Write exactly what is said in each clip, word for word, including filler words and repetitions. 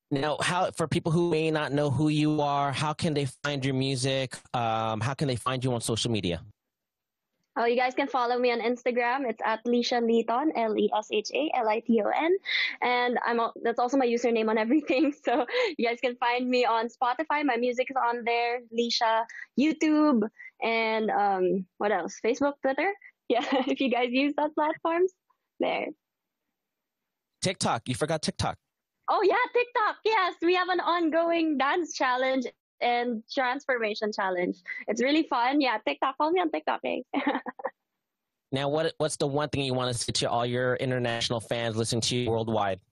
Now, how for people who may not know who you are, how can they find your music? Um, how can they find you on social media? Oh, you guys can follow me on Instagram. It's at Lisha Liton, L E S H A L I T O N, and I'm al- that's also my username on everything. So you guys can find me on Spotify. My music is on there. Lisha, YouTube, and um, what else? Facebook, Twitter. Yeah, if you guys use that platforms, there. TikTok. You forgot TikTok. Oh yeah, TikTok. Yes, we have an ongoing dance challenge and transformation challenge. It's really fun. Yeah, TikTok. Follow me on TikTok, eh? Now, what what's the one thing you want to say to all your international fans listening to you worldwide?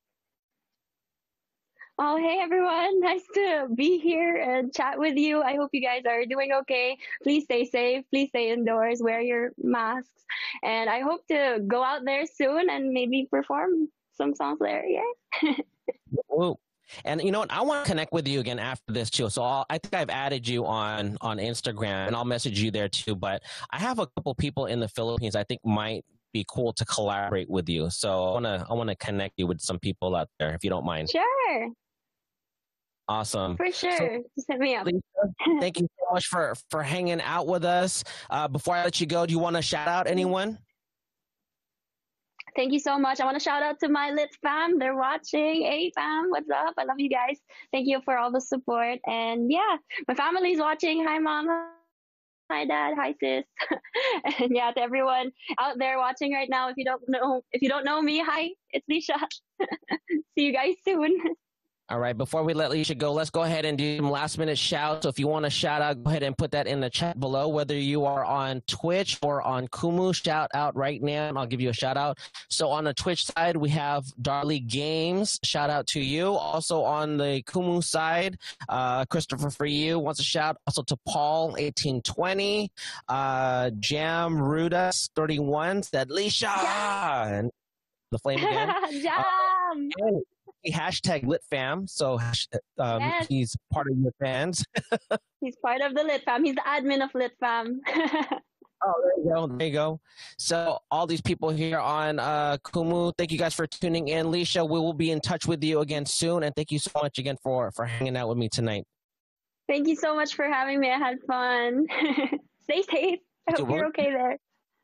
Oh, hey everyone. Nice to be here and chat with you. I hope you guys are doing okay. Please stay safe. Please stay indoors. Wear your masks. And I hope to go out there soon and maybe perform some songs there. Yeah. Whoa. And you know what? I want to connect with you again after this too. So I'll, I think I've added you on on Instagram, and I'll message you there too. But I have a couple people in the Philippines I think might be cool to collaborate with you. So I want to I want to connect you with some people out there, if you don't mind. Sure. Awesome. For sure. So, Just hit me up. Lisa, thank you so much for for hanging out with us. Uh, before I let you go, do you want to shout out anyone? Thank you so much. I want to shout out to my Lit fam. They're watching. Hey fam, what's up? I love you guys. Thank you for all the support. And yeah, my family's watching. Hi mom. Hi dad. Hi sis. And yeah, to everyone out there watching right now, if you don't know if you don't know me, hi, it's Lisha. See you guys soon. All right, before we let Lisha go, let's go ahead and do some last minute shouts. So if you want to shout out, go ahead and put that in the chat below. Whether you are on Twitch or on Kumu, shout out right now, and I'll give you a shout out. So on the Twitch side, we have Darly Games. Shout out to you. Also on the Kumu side, uh, Christopher For You wants a shout. Also to Paul eighteen twenty, uh, Jam Rudas thirty-one said Lisha, and the flame again. Jam. Uh, hashtag lit fam, so um, Yes. he's part of your fans. He's part of the Lit fam. He's the admin of Lit fam. Oh, there you go. There you go. So all these people here on uh, Kumu, thank you guys for tuning in. Lisha, we will be in touch with you again soon, and thank you so much again for for hanging out with me tonight. Thank you so much for having me. I had fun. Stay safe. I hope Okay, you're okay there.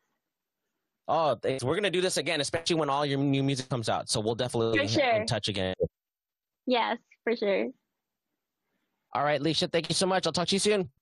Oh, thanks. We're gonna do this again, especially when all your new music comes out. So we'll definitely For be sure. in touch again. Yes, for sure. All right, Lisha, thank you so much. I'll talk to you soon.